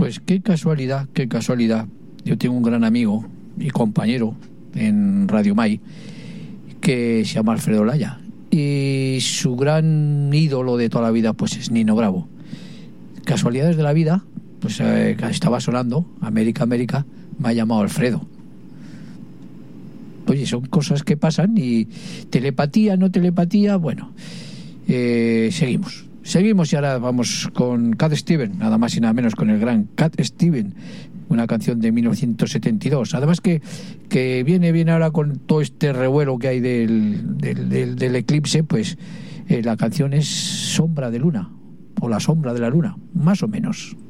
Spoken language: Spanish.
Pues qué casualidad, qué casualidad. Yo tengo un gran amigo y compañero en Radio Mai que se llama Alfredo Laya, y su gran ídolo de toda la vida pues es Nino Bravo. Casualidades de la vida, pues estaba sonando América, América, me ha llamado Alfredo. Oye, son cosas que pasan. Y telepatía, no telepatía, bueno, seguimos y ahora vamos con Cat Stevens, nada más y nada menos, con el gran Cat Stevens, una canción de 1972. Además que viene ahora con todo este revuelo que hay del eclipse, pues la canción es Sombra de Luna, o La sombra de la luna, más o menos.